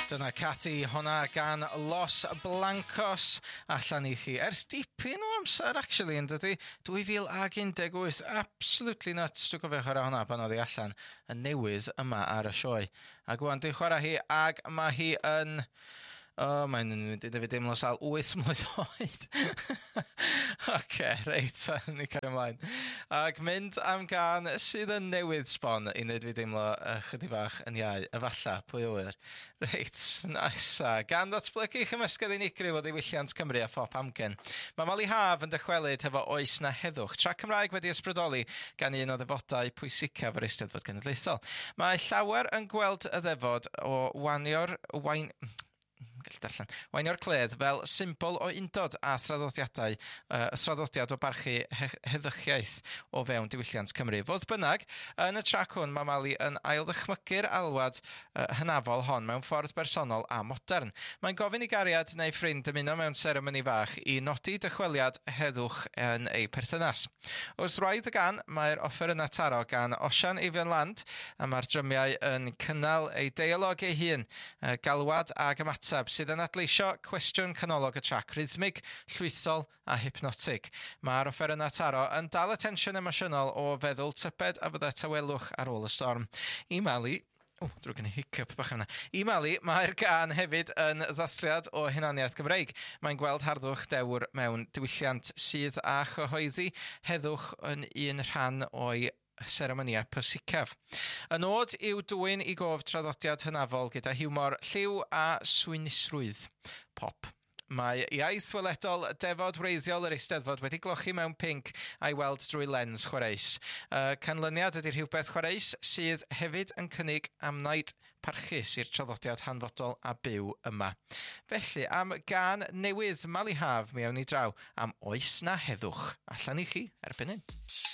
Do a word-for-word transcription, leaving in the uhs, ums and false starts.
Dyna Cati, honna gan Los Blancos, allan i chi ers dipyn o amser actually yn dydi, dwy fil ag un deg wyth, absolutely nuts, dwi'n gofio chwarae honna pan oedd hi allan yn newydd yma ar y sioe. A gwan dwi'n chwarae hi ag mae hi yn... O, mae'n mynd i fi deimlo sal wyth mlwydd oed. Oce, reit, ni cario ymlaen. Ac mynd am gan sydd yn newydd sbon i wneud fi deimlo uh, chydig bach yn iau, efalla, pwy oer. Reit, nasa. Gan ddatblygu chymysgedd unigryw o ddiwylliant Cymru a phop amgen. Mae Mali Haf yn dychwelyd hefo oes na heddwch. Trac Cymraeg wedi ysbrydoli gan un o ddefodau pwysicaf yr Eisteddfod Genedlaethol. Mae llawer yn gweld y ddefod o wanio'r wain... gallu darllen. Wainio'r cledd fel symbol o undod a thraddodiadau, uh, thraddodiad o barchu he heddychiaeth o fewn diwylliant Cymru. Fodd bynnag, yn y trac hwn mae Mali yn ailddychmygu'r alwad uh, hynafol hon mewn ffordd bersonol a modern. Mae'n gofyn i gariad neu ffrind ymuno mewn seremoni fach i nodi dychweliad heddwch yn ei perthynas. Wrth roedd y gan, mae'r offer yna taro gan Osian Eifion Land a mae'r drymiau yn cynnal ei deialog ei hun, uh, galwad ag ymateb sydd yn adleisio cwestiwn canolog y trac rhythmig, llwythol a hypnotig. Mae'r offer yna taro yn dal y tensiwn emosiynol o feddwl tybed a fydde tawelwch ar ôl y storm. I Mali... O, drwy gen i hiccup bach yna. I Mali, mae'r gan hefyd yn ddathliad o hunaniaeth Gymreig. Mae'n gweld harddwch dewr mewn diwylliant sydd a chyhoeddi heddwch yn un rhan o'i seremonia pwysicaf. Y nod yw dwyn i gof traddodiad hynafol gyda hiwmor lliw a swynisrwydd pop. Mae iaith weledol defod wreiddiol yr Eisteddfod wedi glochi mewn pinc a'i weld drwy lens chwaraeus. Uh, canlyniad ydy'r rhywbeth chwaraeus sydd hefyd yn cynnig amnaid parchus i'r traddodiad hanfodol a byw yma. Felly, am gan newydd Mali Haf mi awn ni draw am oes na heddwch. Allan i chi erbyn hyn.